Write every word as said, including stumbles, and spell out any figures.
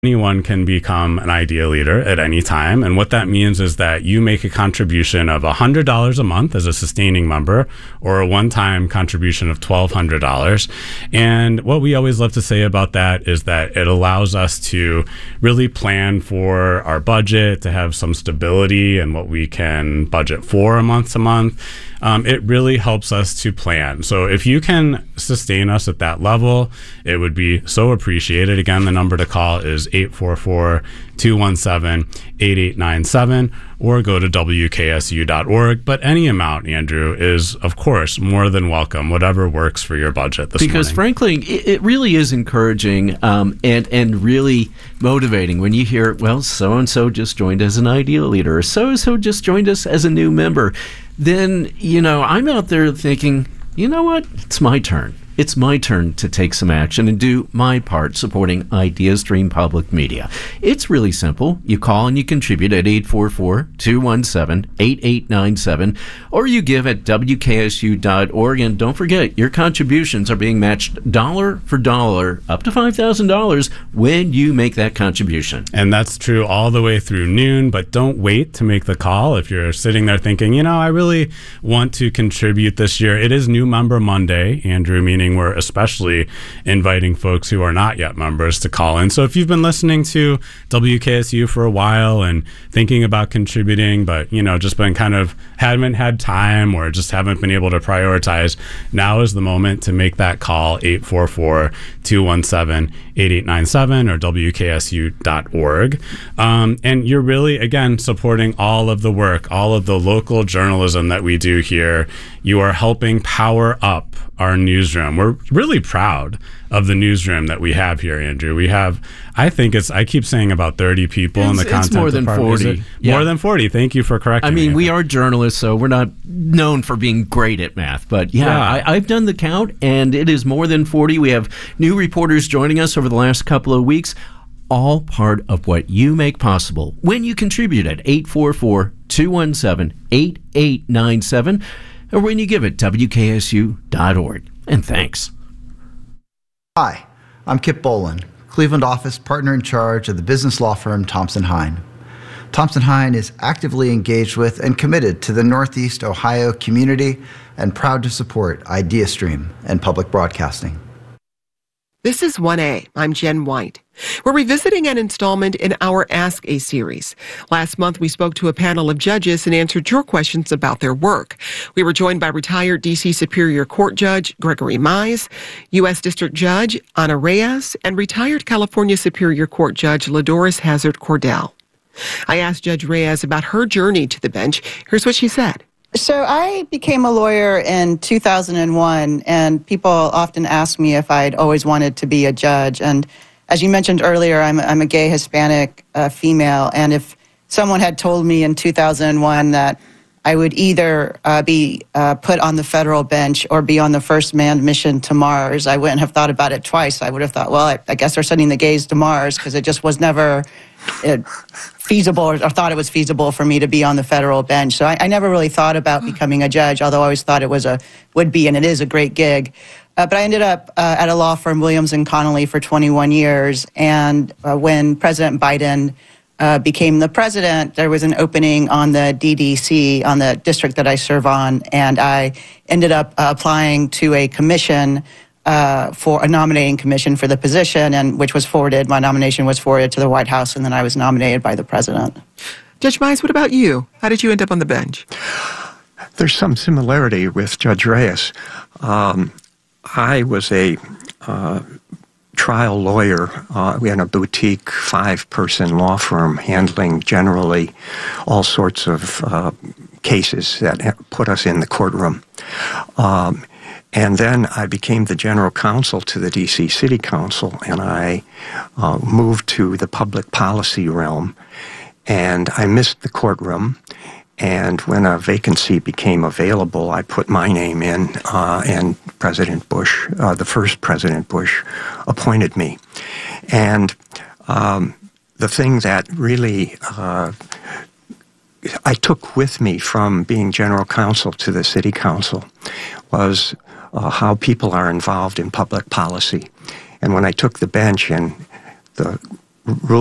Anyone can become an Idea Leader at any time. And what that means is that you make a contribution of one hundred dollars a month as a sustaining member, or a one-time contribution of twelve hundred dollars. And what we always love to say about that is that it allows us to really plan for our budget, to have some stability in what we can budget for month to month. Um, it really helps us to plan. So if you can sustain us at that level, it would be so appreciated. Again, the number to call is eight four four, two one seven, eight eight nine seven, or go to W K S U dot org. But any amount, Andrew, is, of course, more than welcome, whatever works for your budget this because, morning. Because, frankly, it, it really is encouraging um, and, and really motivating when you hear, well, so-and-so just joined as an Idea Leader, or so-and-so just joined us as a new member. Then, you know, I'm out there thinking, you know what? It's my turn. It's my turn to take some action and do my part supporting IdeaStream Public Media. It's really simple. You call and you contribute at eight four four, two one seven, eight eight nine seven, or you give at W K S U dot org. And don't forget, your contributions are being matched dollar for dollar, up to five thousand dollars when you make that contribution. And that's true all the way through noon, but don't wait to make the call. If you're sitting there thinking, you know, I really want to contribute this year, it is New Member Monday, Andrew, meaning we're especially inviting folks who are not yet members to call in. So if you've been listening to W K S U for a while and thinking about contributing, but, you know, just been kind of haven't had time or just haven't been able to prioritize, now is the moment to make that call, eight four four, two one seven, eight eight nine seven or W K S U dot org. Um, and you're really, again, supporting all of the work, all of the local journalism that we do here. You are helping power up our newsroom. We're really proud of the newsroom that we have here, Andrew. We have, I think it's, I keep saying about thirty people it's, in the content it's more than department. forty. Yeah. More Yeah. than forty. Thank you for correcting I mean, me. we are journalists, so we're not known for being great at math. But yeah, Yeah. I, I've done the count, and it is more than forty. We have new reporters joining us over the last couple of weeks, all part of what you make possible when you contribute at eight four four, two one seven, eight eight nine seven, or when you give at W K S U dot org. And thanks. Hi, I'm Kip Bolin, Cleveland office partner in charge of the business law firm Thompson Hine. Thompson Hine is actively engaged with and committed to the Northeast Ohio community and proud to support IdeaStream and public broadcasting. This is one A. I'm Jen White. We're revisiting an installment in our Ask A series. Last month, we spoke to a panel of judges and answered your questions about their work. We were joined by retired D C Superior Court Judge Gregory Mize, U S District Judge Ana Reyes, and retired California Superior Court Judge LaDoris Hazard Cordell. I asked Judge Reyes about her journey to the bench. Here's what she said. So I became a lawyer in two thousand one, and people often ask me if I'd always wanted to be a judge. And as you mentioned earlier, I'm, I'm a gay Hispanic uh, female, and if someone had told me in two thousand one that I would either uh, be uh, put on the federal bench or be on the first manned mission to Mars, I wouldn't have thought about it twice. I would have thought, well, I, I guess they're sending the gays to Mars, because it just was never it, feasible or, or thought it was feasible for me to be on the federal bench. So I, I never really thought about becoming a judge, although I always thought it was a would be, and it is a great gig. Uh, but I ended up uh, at a law firm, Williams and Connolly, for twenty-one years. And uh, when President Biden uh, became the president, there was an opening on the D D C, on the district that I serve on, and I ended up uh, applying to a commission uh, for a nominating commission for the position, and which was forwarded. My nomination was forwarded to the White House, and then I was nominated by the president. Judge Mize, what about you? How did you end up on the bench? There's some similarity with Judge Reyes. Um, I was a uh, trial lawyer. Uh, we had a boutique five-person law firm handling generally all sorts of uh, cases that put us in the courtroom. Um, and then I became the general counsel to the D C City Council, and I uh, moved to the public policy realm, and I missed the courtroom. And when a vacancy became available, I put my name in, uh, and President Bush, uh, the first President Bush, appointed me. And um, the thing that really uh, I took with me from being general counsel to the city council was uh, how people are involved in public policy. And when I took the bench and the rule